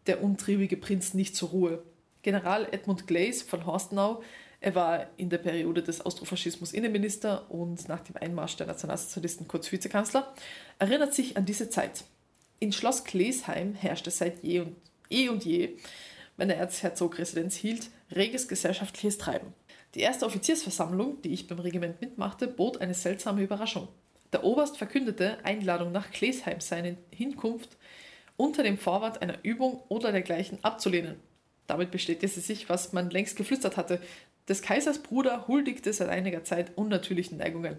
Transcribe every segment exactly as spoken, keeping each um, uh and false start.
der untriebige Prinz nicht zur Ruhe. General Edmund Glaise von Horstenau, er war in der Periode des Austrofaschismus Innenminister und nach dem Einmarsch der Nationalsozialisten kurz Vizekanzler, erinnert sich an diese Zeit. In Schloss Glesheim herrschte seit je und, eh und je, wenn der Erzherzog Residenz hielt, reges gesellschaftliches Treiben. Die erste Offiziersversammlung, die ich beim Regiment mitmachte, bot eine seltsame Überraschung. Der Oberst verkündete Einladung nach Glesheim seine Hinkunft unter dem Vorwand einer Übung oder dergleichen abzulehnen. Damit bestätigte sich, was man längst geflüstert hatte. Des Kaisers Bruder huldigte seit einiger Zeit unnatürlichen Neigungen.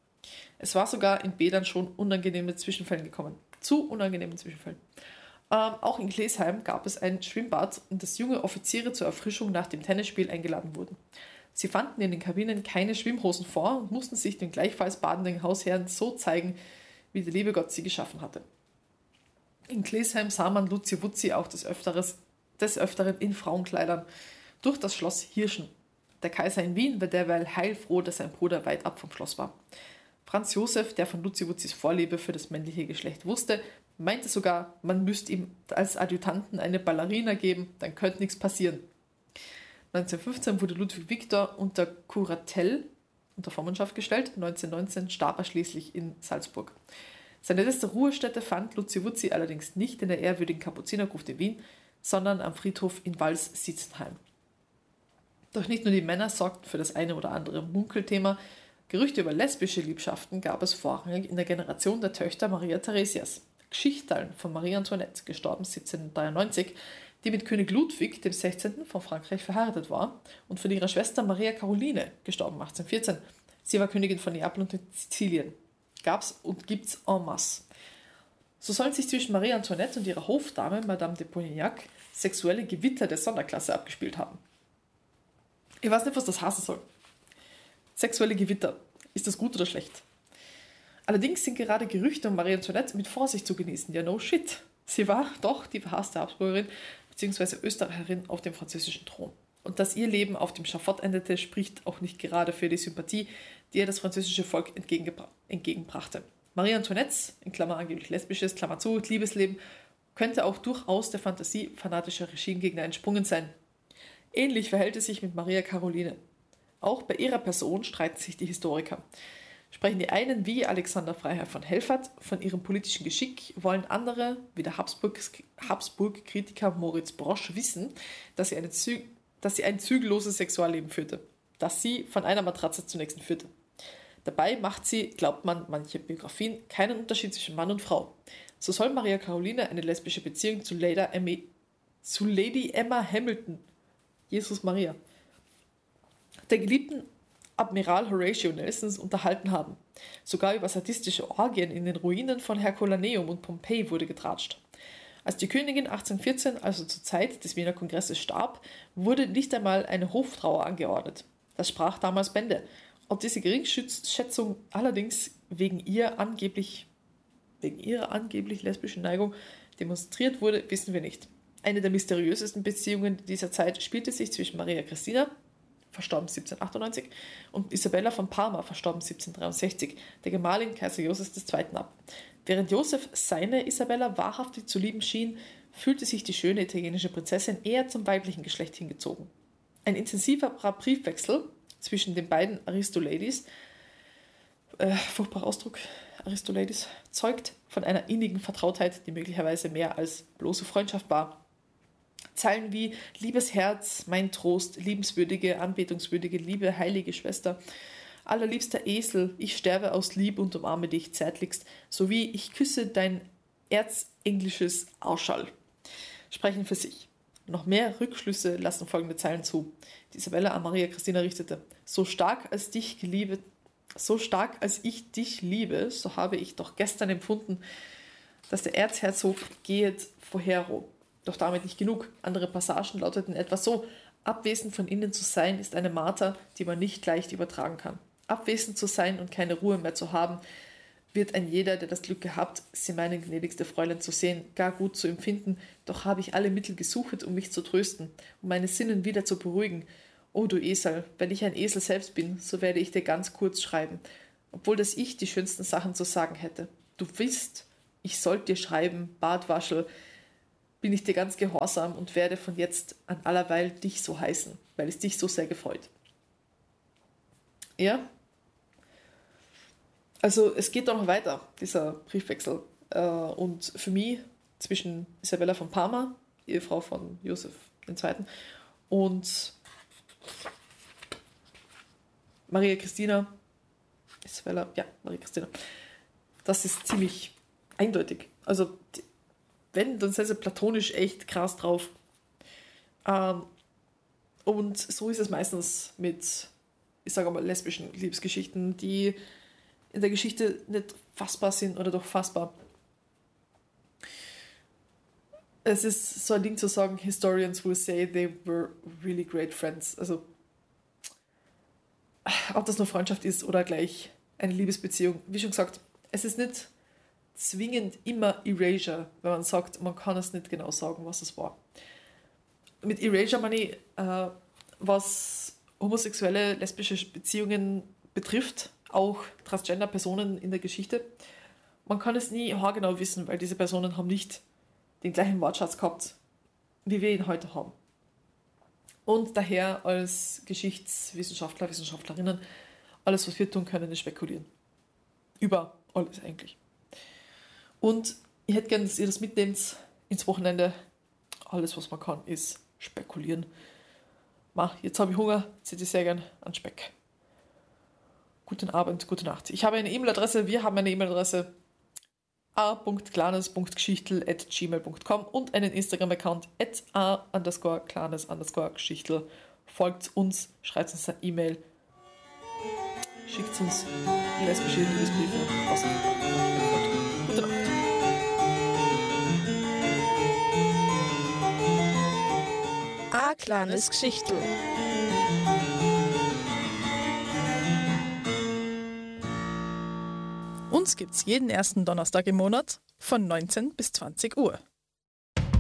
Es war sogar in Bädern schon unangenehme Zwischenfällen gekommen. Zu unangenehmen Zwischenfällen. Ähm, auch in Glesheim gab es ein Schwimmbad, in das junge Offiziere zur Erfrischung nach dem Tennisspiel eingeladen wurden. Sie fanden in den Kabinen keine Schwimmhosen vor und mussten sich den gleichfalls badenden Hausherren so zeigen, wie der liebe Gott sie geschaffen hatte. In Glesheim sah man Luzi Wutzi auch des, Öfteres, des Öfteren in Frauenkleidern durch das Schloss Hirschen. Der Kaiser in Wien war derweil heilfroh, dass sein Bruder weit ab vom Schloss war. Franz Josef, der von Luzi Wutzis Vorliebe für das männliche Geschlecht wusste, meinte sogar, man müsste ihm als Adjutanten eine Ballerina geben, dann könnte nichts passieren. neunzehnhundertfünfzehn wurde Ludwig Viktor unter Kuratel, unter Vormundschaft gestellt, neunzehnhundertneunzehn starb er schließlich in Salzburg. Seine letzte Ruhestätte fand Luzi Wutzi allerdings nicht in der ehrwürdigen Kapuzinergruft in Wien, sondern am Friedhof in Vals-Sitzenheim. Doch nicht nur die Männer sorgten für das eine oder andere Munkelthema, Gerüchte über lesbische Liebschaften gab es vorrangig in der Generation der Töchter Maria Theresias. Geschichterln von Marie Antoinette, gestorben siebzehnhundertdreiundneunzig, die mit König Ludwig dem sechzehnten von Frankreich verheiratet war, und von ihrer Schwester Maria Caroline, gestorben achtzehnhundertvierzehn. Sie war Königin von Neapel und Sizilien. Gab's und gibt's en masse. So sollen sich zwischen Marie Antoinette und ihrer Hofdame Madame de Polignac sexuelle Gewitter der Sonderklasse abgespielt haben. Ich weiß nicht, was das heißen soll. Sexuelle Gewitter. Ist das gut oder schlecht? Allerdings sind gerade Gerüchte um Marie Antoinette mit Vorsicht zu genießen. Ja, no shit. Sie war doch die verhasste Habsburgerin bzw. Österreicherin auf dem französischen Thron. Und dass ihr Leben auf dem Schafott endete, spricht auch nicht gerade für die Sympathie, die ihr das französische Volk entgegengebra- entgegenbrachte. Marie Antoinette, in Klammer angeblich lesbisches, Klammer zu, Liebesleben, könnte auch durchaus der Fantasie fanatischer Regimegegner entsprungen sein. Ähnlich verhält es sich mit Maria Caroline. Auch bei ihrer Person streiten sich die Historiker. Sprechen die einen wie Alexander Freiherr von Helfert von ihrem politischen Geschick, wollen andere, wie der Habsburg-Kritiker Moritz Brosch, wissen, dass sie, eine Zü- dass sie ein zügelloses Sexualleben führte, das sie von einer Matratze zur nächsten führte. Dabei macht sie, glaubt man manche Biografien, keinen Unterschied zwischen Mann und Frau. So soll Maria Caroline eine lesbische Beziehung zu Lady Emma, zu Lady Emma Hamilton, Jesus Maria, der geliebten Admiral Horatio Nelsons, unterhalten haben. Sogar über sadistische Orgien in den Ruinen von Herculaneum und Pompeji wurde getratscht. Als die Königin achtzehnhundertvierzehn, also zur Zeit des Wiener Kongresses, starb, wurde nicht einmal eine Hoftrauer angeordnet. Das sprach damals Bände. Ob diese Geringschätzung allerdings wegen, ihr angeblich, wegen ihrer angeblich lesbischen Neigung demonstriert wurde, wissen wir nicht. Eine der mysteriösesten Beziehungen dieser Zeit spielte sich zwischen Maria Christina, verstorben siebzehnhundertachtundneunzig, und Isabella von Parma, verstorben siebzehnhundertdreiundsechzig, der Gemahlin Kaiser Josefs der Zweiten. ab. Während Josef seine Isabella wahrhaftig zu lieben schien, fühlte sich die schöne italienische Prinzessin eher zum weiblichen Geschlecht hingezogen. Ein intensiver Briefwechsel zwischen den beiden Aristolades, äh, furchtbarer Ausdruck, Aristolades, zeugt von einer innigen Vertrautheit, die möglicherweise mehr als bloße Freundschaft war. Zeilen wie liebes Herz, mein Trost, liebenswürdige, anbetungswürdige, liebe, heilige Schwester, allerliebster Esel, ich sterbe aus Liebe und umarme dich zärtlichst, sowie ich küsse dein erzenglisches Ausschall, sprechen für sich. Noch mehr Rückschlüsse lassen folgende Zeilen zu, die Isabella an Maria Christina richtete. So stark als dich liebe, so stark als ich dich liebe, so habe ich doch gestern empfunden, dass der Erzherzog gehet vorhero. Doch damit nicht genug. Andere Passagen lauteten etwa so: Abwesend von innen zu sein, ist eine Marter, die man nicht leicht übertragen kann. Abwesend zu sein und keine Ruhe mehr zu haben, wird ein jeder, der das Glück gehabt, sie meine gnädigste Fräulein zu sehen, gar gut zu empfinden, doch habe ich alle Mittel gesucht, um mich zu trösten, um meine Sinnen wieder zu beruhigen. O du Esel, wenn ich ein Esel selbst bin, so werde ich dir ganz kurz schreiben, obwohl das ich die schönsten Sachen zu sagen hätte. Du wisst, ich sollt dir schreiben, Bartwaschel, bin ich dir ganz gehorsam und werde von jetzt an allerweil dich so heißen, weil es dich so sehr gefreut. Ja? Also es geht da noch weiter, dieser Briefwechsel. Und für mich zwischen Isabella von Parma, Ehefrau von Josef der Zweite, und Maria Christina, Isabella, ja, Maria Christina, das ist ziemlich eindeutig. Also wenn, dann sind sie platonisch echt krass drauf. Ähm, und so ist es meistens mit, ich sage mal, lesbischen Liebesgeschichten, die in der Geschichte nicht fassbar sind oder doch fassbar. Es ist so ein Ding zu sagen, Historians will say they were really great friends. Also ob das nur Freundschaft ist oder gleich eine Liebesbeziehung. Wie schon gesagt, es ist nicht zwingend immer Erasure, wenn man sagt, man kann es nicht genau sagen, was es war. Mit Erasure meine ich, äh, was homosexuelle, lesbische Beziehungen betrifft, auch Transgender-Personen in der Geschichte. Man kann es nie haargenau wissen, weil diese Personen haben nicht den gleichen Wortschatz gehabt, wie wir ihn heute haben. Und daher als Geschichtswissenschaftler, Wissenschaftlerinnen, alles, was wir tun können, ist spekulieren. Über alles eigentlich. Und ich hätte gerne, dass ihr das mitnehmt ins Wochenende. Alles, was man kann, ist spekulieren. Ma, jetzt habe ich Hunger, jetzt hätte ich sehr gern an Speck. Guten Abend, gute Nacht. Ich habe eine E-Mail-Adresse, wir haben eine E-Mail-Adresse a punkt klanes punkt geschichtel at gmail punkt com und einen Instagram-Account at a underscore klanes underscore geschichtel. Folgt uns, schreibt uns eine E-Mail, schickt uns lesbische Liebesbriefe. Was Gute Nacht. A kleines Geschichtel. Uns gibt's jeden ersten Donnerstag im Monat von neunzehn bis zwanzig Uhr.